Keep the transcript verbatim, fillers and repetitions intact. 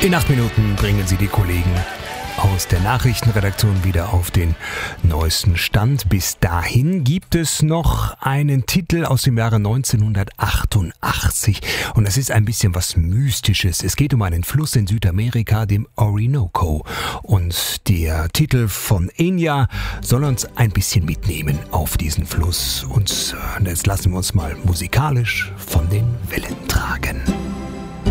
In acht Minuten bringen Sie die Kollegen aus der Nachrichtenredaktion wieder auf den neuesten Stand. Bis dahin gibt es noch einen Titel aus dem Jahre neunzehnhundertachtundachtzig und das ist ein bisschen was Mystisches. Es geht um einen Fluss in Südamerika, dem Orinoco, und der Titel von Enya soll uns ein bisschen mitnehmen auf diesen Fluss und jetzt lassen wir uns mal musikalisch von den Wellen tragen.